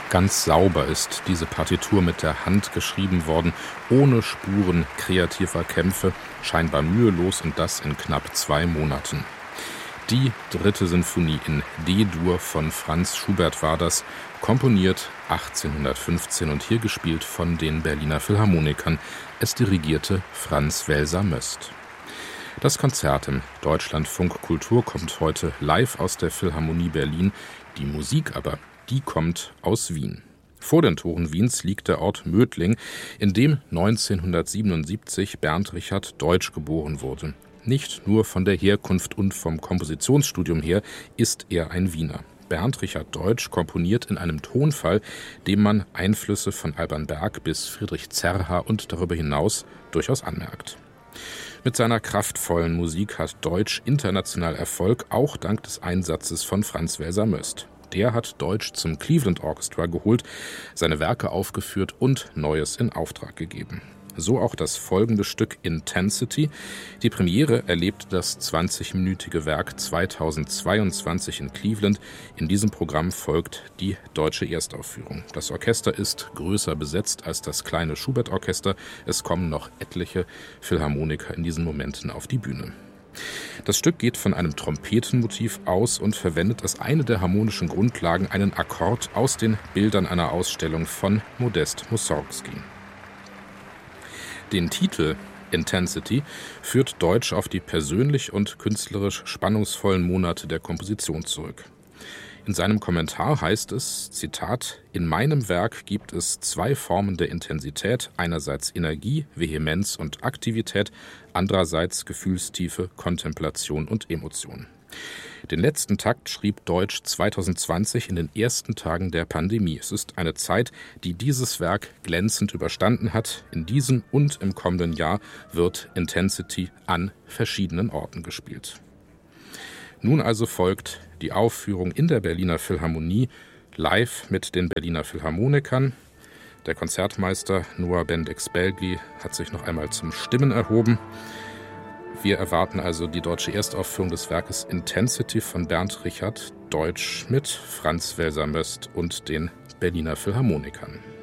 Ganz sauber ist diese Partitur mit der Hand geschrieben worden, ohne Spuren kreativer Kämpfe, scheinbar mühelos und das in knapp 2 Monaten. Die 3. Sinfonie in D-Dur von Franz Schubert war das, komponiert 1815 und hier gespielt von den Berliner Philharmonikern. Es dirigierte Franz Welser-Möst. Das Konzert im Deutschlandfunk Kultur kommt heute live aus der Philharmonie Berlin. Die Musik aber, die kommt aus Wien. Vor den Toren Wiens liegt der Ort Mödling, in dem 1977 Bernd Richard Deutsch geboren wurde. Nicht nur von der Herkunft und vom Kompositionsstudium her ist er ein Wiener. Bernd Richard Deutsch komponiert in einem Tonfall, dem man Einflüsse von Alban Berg bis Friedrich Zerha und darüber hinaus durchaus anmerkt. Mit seiner kraftvollen Musik hat Deutsch international Erfolg, auch dank des Einsatzes von Franz Welser-Möst. Der hat Deutsch zum Cleveland Orchestra geholt, seine Werke aufgeführt und Neues in Auftrag gegeben. So auch das folgende Stück Intensity. Die Premiere erlebt das 20-minütige Werk 2022 in Cleveland. In diesem Programm folgt die deutsche Erstaufführung. Das Orchester ist größer besetzt als das kleine Schubert-Orchester. Es kommen noch etliche Philharmoniker in diesen Momenten auf die Bühne. Das Stück geht von einem Trompetenmotiv aus und verwendet als eine der harmonischen Grundlagen einen Akkord aus den Bildern einer Ausstellung von Modest Mussorgsky. Den Titel Intensity führt Deutsch auf die persönlich und künstlerisch spannungsvollen Monate der Komposition zurück. In seinem Kommentar heißt es, Zitat, »In meinem Werk gibt es 2 Formen der Intensität, einerseits Energie, Vehemenz und Aktivität, andererseits Gefühlstiefe, Kontemplation und Emotion.« Den letzten Takt schrieb Deutsch 2020 in den ersten Tagen der Pandemie. Es ist eine Zeit, die dieses Werk glänzend überstanden hat. In diesem und im kommenden Jahr wird Intensity an verschiedenen Orten gespielt. Nun also folgt die Aufführung in der Berliner Philharmonie live mit den Berliner Philharmonikern. Der Konzertmeister Noah Bendix-Belgli hat sich noch einmal zum Stimmen erhoben. Wir erwarten also die deutsche Erstaufführung des Werkes Intensity von Bernd Richard Deutsch mit Franz Welser-Möst und den Berliner Philharmonikern.